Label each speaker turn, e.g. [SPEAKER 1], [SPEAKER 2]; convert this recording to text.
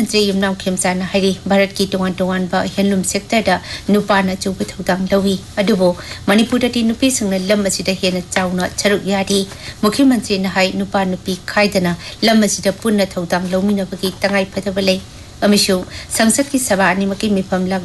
[SPEAKER 1] मंत्री युमनाम खेमसाना हरी भारत की टोंगान बा हैंडलूम सेक्टर दा नुपाना चौबे थौदांग लवी अदुबो मणिपुर दी नुपी संगना लम असिदा हेना चाउना छरुक यादी मुख्यमंत्री ना हाई नुपा नुपी खाइदना लम असिदा पुन्ना थौदांग लौमिनबगी तंगाई फदबले अमिशु संसद की सभा अनिमकी मिफम